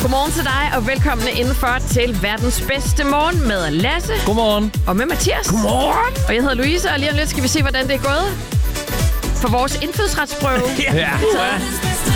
Godmorgen til dig, og velkommen indenfor til verdens bedste morgen med Lasse. Godmorgen. Og med Mathias. Godmorgen. Og jeg hedder Louise, og lige om lidt skal vi se, hvordan det er gået for vores indfødsretsprøve. Ja.